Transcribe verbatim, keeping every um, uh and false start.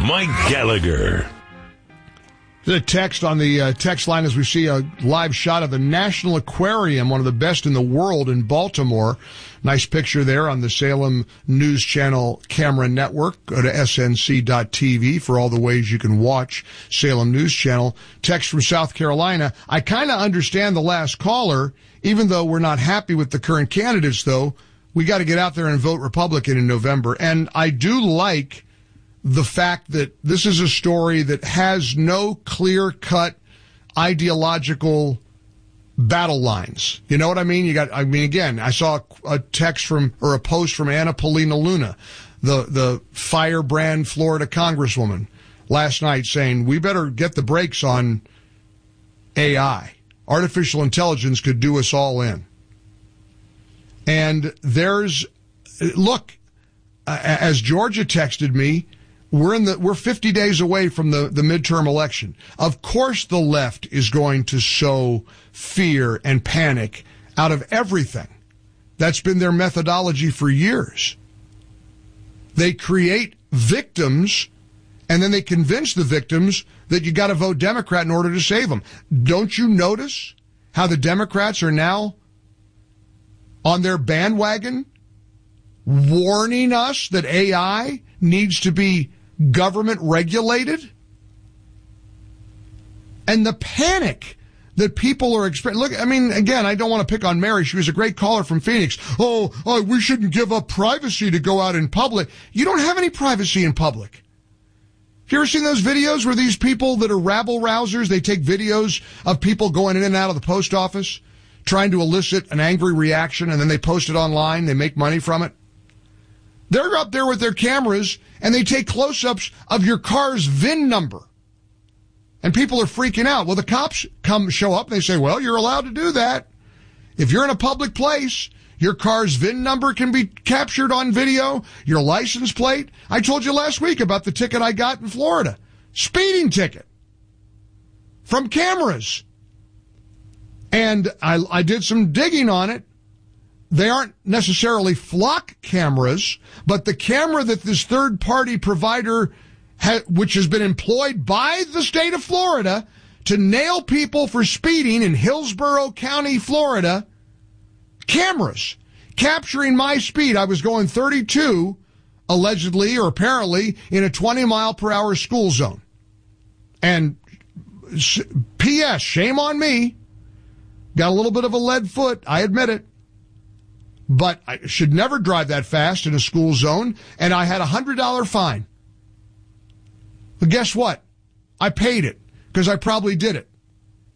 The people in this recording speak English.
Mike Gallagher. The text on the uh, text line as we see a live shot of the National Aquarium, one of the best in the world in Baltimore. Nice picture there on the Salem News Channel camera network. Go to S N C dot T V for all the ways you can watch Salem News Channel. Text from South Carolina. I kind of understand the last caller, even though we're not happy with the current candidates, though. We got to get out there and vote Republican in November. And I do like the fact that this is a story that has no clear-cut ideological battle lines. You know what I mean? You got, I mean, again, I saw a text from, or a post from Anna Paulina Luna, the, the firebrand Florida congresswoman, last night saying, we better get the brakes on A I. Artificial intelligence could do us all in. And there's, look, as Georgia texted me, We're in the, we're fifty days away from the, the midterm election. Of course the left is going to sow fear and panic out of everything. That's been their methodology for years. They create victims and then they convince the victims that you got to vote Democrat in order to save them. Don't you notice how the Democrats are now on their bandwagon warning us that A I needs to be government regulated? And the panic that people are experiencing. Look, I mean, again, I don't want to pick on Mary. She was a great caller from Phoenix. Oh, oh, we shouldn't give up privacy to go out in public. You don't have any privacy in public. Have you ever seen those videos where these people that are rabble-rousers, they take videos of people going in and out of the post office, trying to elicit an angry reaction, and then they post it online, they make money from it? They're up there with their cameras, and they take close-ups of your car's V I N number. And people are freaking out. Well, the cops come show up, and they say, well, you're allowed to do that. If you're in a public place, your car's V I N number can be captured on video, your license plate. I told you last week about the ticket I got in Florida. Speeding ticket. From cameras. And I, I did some digging on it. They aren't necessarily flock cameras, but the camera that this third-party provider, ha- which has been employed by the state of Florida to nail people for speeding in Hillsborough County, Florida, cameras capturing my speed. I was going thirty-two, allegedly or apparently, in a twenty mile per hour school zone. And P S, shame on me. Got a little bit of a lead foot, I admit it. But I should never drive that fast in a school zone, and I had a one hundred dollars fine. But guess what? I paid it, because I probably did it.